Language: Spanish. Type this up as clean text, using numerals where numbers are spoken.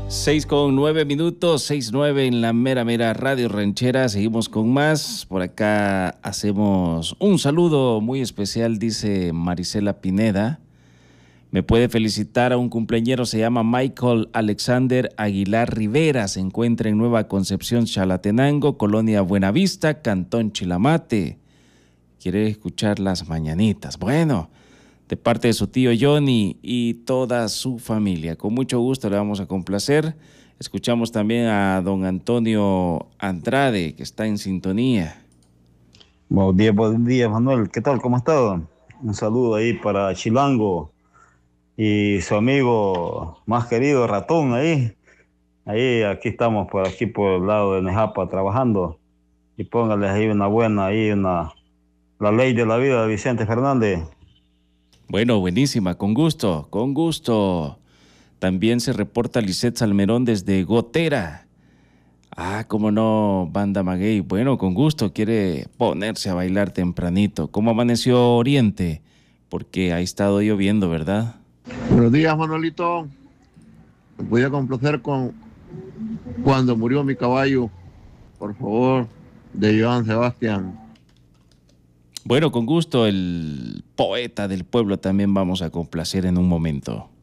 6:09, 6:09 en la mera Radio Ranchera. Seguimos con más. Por acá hacemos un saludo muy especial, dice Marisela Pineda. Me puede felicitar a un cumpleañero, se llama Michael Alexander Aguilar Rivera. Se encuentra en Nueva Concepción, Chalatenango, Colonia Buenavista, Cantón Chilamate. Quiere escuchar las mañanitas. Bueno, de parte de su tío Johnny y toda su familia. Con mucho gusto le vamos a complacer. Escuchamos también a don Antonio Andrade, que está en sintonía. Buenos días, Manuel. ¿Qué tal? ¿Cómo ha estado? Un saludo ahí para Chilango y su amigo más querido, Ratón, ahí. Aquí estamos, por aquí, por el lado de Nejapa, trabajando. Y póngales ahí una buena, La Ley de la Vida de Vicente Fernández. Bueno, buenísima, con gusto, con gusto. También se reporta Lisette Salmerón desde Gotera. Cómo no, Banda Maguey. Bueno, con gusto, quiere ponerse a bailar tempranito. ¿Cómo amaneció Oriente? Porque ha estado lloviendo, ¿verdad? Buenos días, Manuelito. Voy a complacer con Cuando murió mi caballo, por favor, de Joan Sebastián. Bueno, con gusto, el poeta del pueblo también vamos a complacer en un momento.